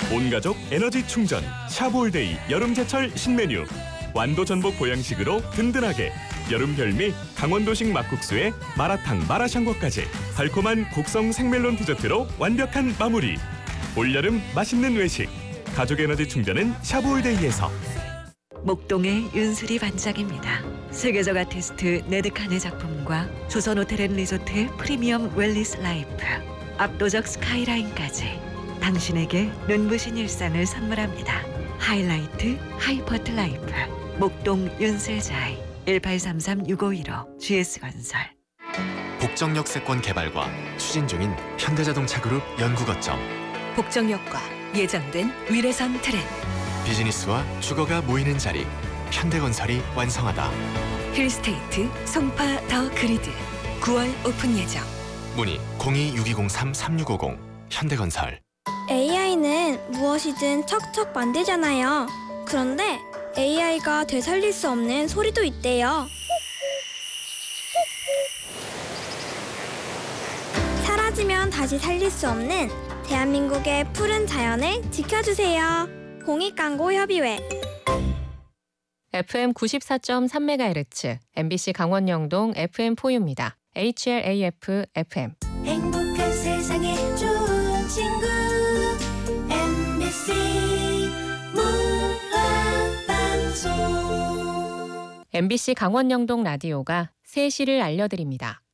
온가족 에너지 충전 샤브올데이 여름제철 신메뉴. 완도 전복 보양식으로 든든하게. 여름 별미 강원도식 막국수에 마라탕 마라샹궈까지 달콤한 곡성 생멜론 디저트로 완벽한 마무리. 올여름 맛있는 외식. 가족 에너지 충전은 샤브올데이에서. 목동의 윤수리 반짝입니다. 세계적 아티스트 네드칸의 작품과 조선호텔앤리조트의 프리미엄 웰리스 라이프, 압도적 스카이라인까지 당신에게 눈부신 일상을 선물합니다. 하이라이트 하이퍼트 라이프. 목동 윤슬자이 1833-6515 GS건설. 복정역 세권 개발과 추진 중인 현대자동차그룹 연구거점. 복정역과 예정된 위례선 트램. 비즈니스와 주거가 모이는 자리. 현대건설이 완성하다. 힐스테이트 송파 더 그리드 9월 오픈 예정. 문의 026203-3650 현대건설. AI는 무엇이든 척척 만들잖아요. 그런데 AI가 되살릴 수 없는 소리도 있대요. 사라지면 다시 살릴 수 없는 대한민국의 푸른 자연을 지켜주세요. 공익광고협의회. FM 94.3MHz, MBC 강원영동 FM4U입니다. HLAF FM. 행복한 세상에 좋은 친구 MBC 문화방송. MBC 강원영동 라디오가 3시를 알려드립니다.